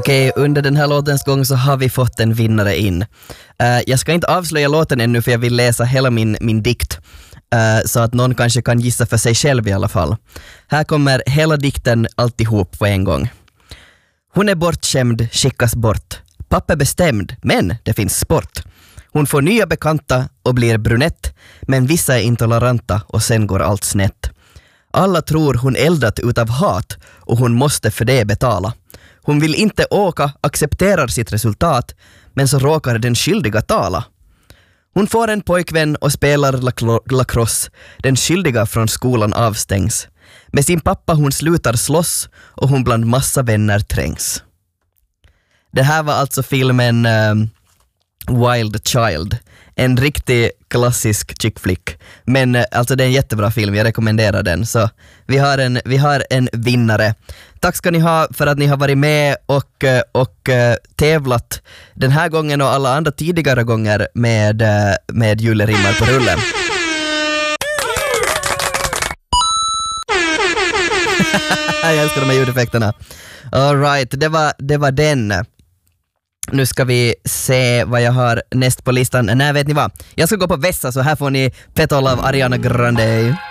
Okej, under den här låtens gång så har vi fått en vinnare in. Jag ska inte avslöja låten ännu för jag vill läsa hela min dikt. Så att någon kanske kan gissa för sig själv i alla fall. Här kommer hela dikten alltihop på en gång. Hon är bortskämd, skickas bort. Pappa är bestämd, men det finns sport. Hon får nya bekanta och blir brunett, men vissa är intoleranta och sen går allt snett. Alla tror hon eldat utav hat och hon måste för det betala. Hon vill inte åka, accepterar sitt resultat, men så råkar den skyldiga tala. Hon får en pojkvän och spelar lacrosse. Den skyldiga från skolan avstängs. Med sin pappa hon slutar slåss och hon bland massa vänner trängs. Det här var alltså filmen Wild Child. En riktig klassisk chick flick. Men alltså det är en jättebra film, jag rekommenderar den. Så vi har en vinnare. Tack ska ni ha för att ni har varit med och tävlat den här gången och alla andra tidigare gånger med julerimmar på rullen. Jag älskar de här ljudeffekterna. All right, det var den. Nu ska vi se vad jag har näst på listan. Nej, vet ni vad? Jag ska gå på Vessa, så här får ni Petrol av Ariana Grande.